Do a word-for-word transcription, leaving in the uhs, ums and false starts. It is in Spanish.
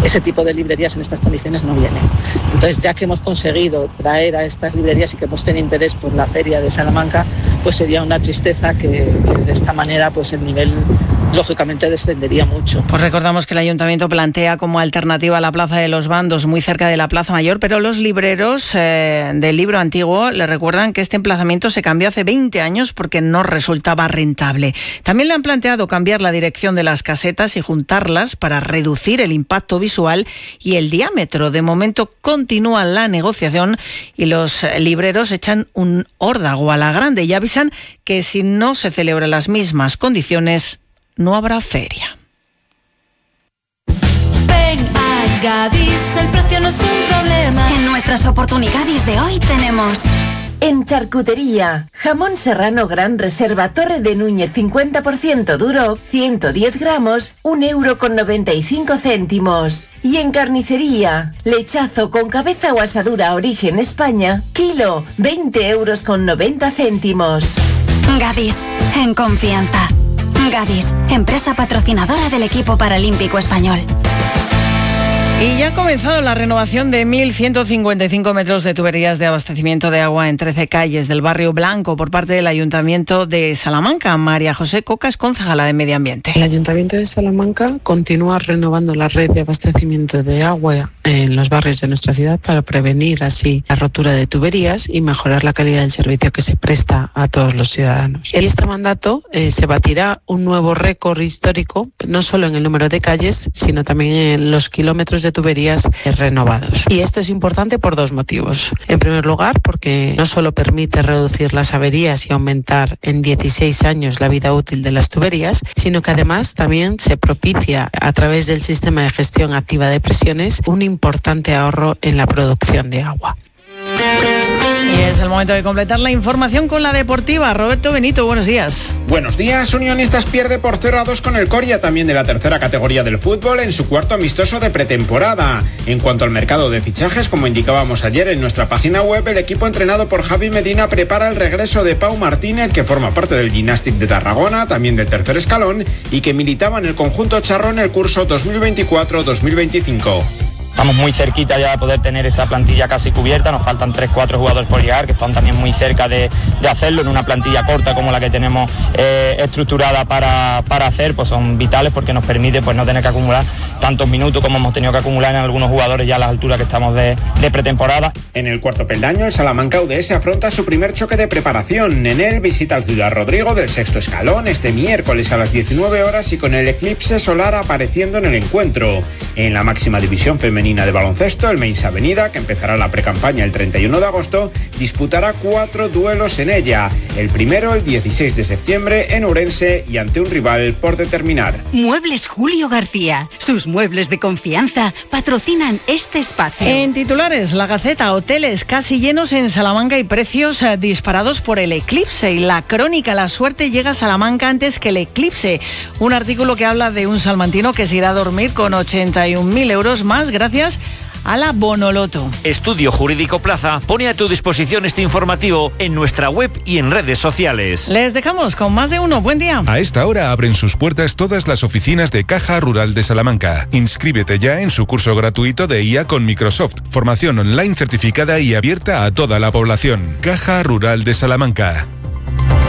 ese tipo de librerías en estas condiciones no vienen. Entonces, ya que hemos conseguido traer a estas librerías y que hemos tenido interés por la feria de Salamanca, pues sería una tristeza que, que de esta manera pues el nivel lógicamente descendería mucho. Pues recordamos que el Ayuntamiento plantea como alternativa la Plaza de los Bandos, muy cerca de la Plaza Mayor, pero los libreros eh, del libro antiguo le recuerdan que este emplazamiento se cambió hace veinte años porque no resultaba rentable. También le han planteado cambiar la dirección de las casetas y juntarlas para reducir el impacto visual y el diámetro. De momento continúa la negociación y los libreros echan un órdago a la grande y avisan que si no se celebran las mismas condiciones, no habrá feria. Ven a Gadis, el precio no es un problema. En nuestras oportunidades de hoy tenemos... En charcutería, jamón serrano gran reserva Torre de Núñez cincuenta por ciento duro, ciento diez gramos, un euro con noventa y cinco céntimos. Y en carnicería, lechazo con cabeza o asadura origen España, kilo, veinte euros con noventa céntimos. Gadis, en confianza. Gadis, empresa patrocinadora del equipo paralímpico español. Y ya ha comenzado la renovación de mil ciento cincuenta y cinco metros de tuberías de abastecimiento de agua en trece calles del barrio Blanco por parte del Ayuntamiento de Salamanca. María José Coca es concejala de Medio Ambiente. El Ayuntamiento de Salamanca continúa renovando la red de abastecimiento de agua en los barrios de nuestra ciudad para prevenir así la rotura de tuberías y mejorar la calidad del servicio que se presta a todos los ciudadanos. En este mandato eh, se batirá un nuevo récord histórico, no solo en el número de calles, sino también en los kilómetros de tuberías renovados. Y esto es importante por dos motivos. En primer lugar, porque no solo permite reducir las averías y aumentar en dieciséis años la vida útil de las tuberías, sino que además también se propicia a través del sistema de gestión activa de presiones un importante ahorro en la producción de agua. Y es el momento de completar la información con la deportiva. Roberto Benito, buenos días. Buenos días. Unionistas pierde por cero a dos con el Coria, también de la tercera categoría del fútbol, en su cuarto amistoso de pretemporada. En cuanto al mercado de fichajes, como indicábamos ayer en nuestra página web, el equipo entrenado por Javi Medina prepara el regreso de Pau Martínez, que forma parte del Gymnastic de Tarragona, también del tercer escalón, y que militaba en el conjunto charro en el curso dos mil veinticuatro dos mil veinticinco. Estamos muy cerquita ya de poder tener esa plantilla casi cubierta, nos faltan tres cuatro jugadores por llegar, que están también muy cerca de, de hacerlo en una plantilla corta como la que tenemos eh, estructurada para, para hacer, pues son vitales porque nos permite pues no tener que acumular tantos minutos como hemos tenido que acumular en algunos jugadores ya a las alturas que estamos de, de pretemporada. En el cuarto peldaño, el Salamanca U D S afronta su primer choque de preparación. En él visita al Ciudad Rodrigo del sexto escalón este miércoles a las diecinueve horas y con el eclipse solar apareciendo en el encuentro. En la máxima división femenina de baloncesto, el Meis Avenida, que empezará la precampaña el treinta y uno de agosto, disputará cuatro duelos en ella. El primero el dieciséis de septiembre en Ourense y ante un rival por determinar. Muebles Julio García. Sus muebles de confianza patrocinan este espacio. En titulares, La Gaceta, hoteles casi llenos en Salamanca y precios eh, disparados por el eclipse. Y La Crónica, la suerte llega a Salamanca antes que el eclipse. Un artículo que habla de un salmantino que se irá a dormir con ochenta y un mil euros más gracias a la Bonoloto. Estudio Jurídico Plaza pone a tu disposición este informativo en nuestra web y en redes sociales. Les dejamos con más de uno. Buen día. A esta hora abren sus puertas todas las oficinas de Caja Rural de Salamanca. Inscríbete ya en su curso gratuito de I A con Microsoft. Formación online certificada y abierta a toda la población. Caja Rural de Salamanca.